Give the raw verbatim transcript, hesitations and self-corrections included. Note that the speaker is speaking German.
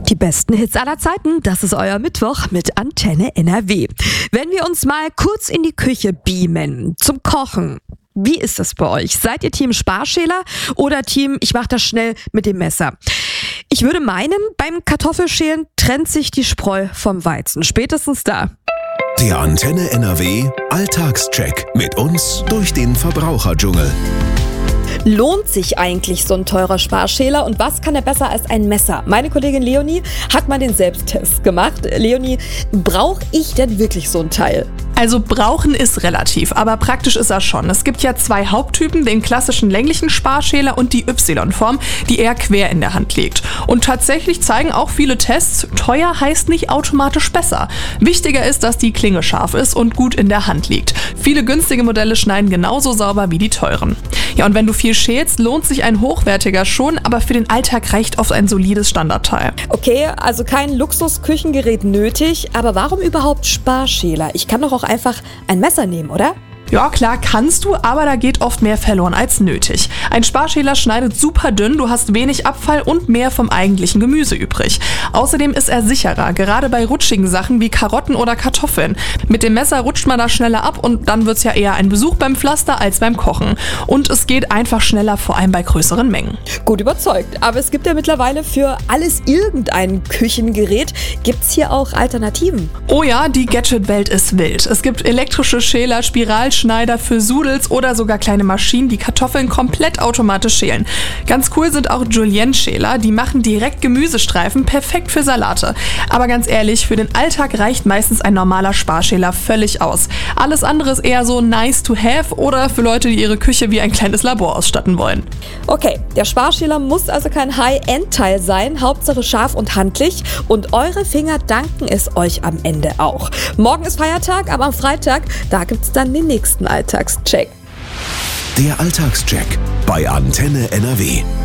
Die besten Hits aller Zeiten, das ist euer Mittwoch mit Antenne N R W. Wenn wir uns mal kurz in die Küche beamen, zum Kochen. Wie ist das bei euch? Seid ihr Team Sparschäler oder Team, ich mach das schnell mit dem Messer? Ich würde meinen, beim Kartoffelschälen trennt sich die Spreu vom Weizen. Spätestens da. Der Antenne N R W Alltagscheck mit uns durch den Verbraucherdschungel. Lohnt sich eigentlich so ein teurer Sparschäler und was kann er besser als ein Messer? Meine Kollegin Leonie hat mal den Selbsttest gemacht. Leonie, brauche ich denn wirklich so ein Teil? Also brauchen ist relativ, aber praktisch ist er schon. Es gibt ja zwei Haupttypen, den klassischen länglichen Sparschäler und die Y-Form, die eher quer in der Hand liegt. Und tatsächlich zeigen auch viele Tests, teuer heißt nicht automatisch besser. Wichtiger ist, dass die Klinge scharf ist und gut in der Hand liegt. Viele günstige Modelle schneiden genauso sauber wie die teuren. Ja, und wenn du viel schälst, lohnt sich ein hochwertiger schon, aber für den Alltag reicht oft ein solides Standardteil. Okay, also kein Luxusküchengerät nötig, aber warum überhaupt Sparschäler? Ich kann doch auch einfach ein Messer nehmen, oder? Ja, klar kannst du, aber da geht oft mehr verloren als nötig. Ein Sparschäler schneidet super dünn, du hast wenig Abfall und mehr vom eigentlichen Gemüse übrig. Außerdem ist er sicherer, gerade bei rutschigen Sachen wie Karotten oder Kartoffeln. Mit dem Messer rutscht man da schneller ab und dann wird's ja eher ein Besuch beim Pflaster als beim Kochen. Und es geht einfach schneller, vor allem bei größeren Mengen. Gut überzeugt, aber es gibt ja mittlerweile für alles irgendein Küchengerät. Gibt's hier auch Alternativen? Oh ja, die Gadget-Welt ist wild. Es gibt elektrische Schäler, Spiralschäler, Schneider für Sudels oder sogar kleine Maschinen, die Kartoffeln komplett automatisch schälen. Ganz cool sind auch Julienne-Schäler, die machen direkt Gemüsestreifen, perfekt für Salate. Aber ganz ehrlich, für den Alltag reicht meistens ein normaler Sparschäler völlig aus. Alles andere ist eher so nice to have oder für Leute, die ihre Küche wie ein kleines Labor ausstatten wollen. Okay, der Sparschäler muss also kein High-End-Teil sein, Hauptsache scharf und handlich und eure Finger danken es euch am Ende auch. Morgen ist Feiertag, aber am Freitag, da gibt's dann den nächsten Alltagscheck. Der Alltagscheck bei Antenne N R W.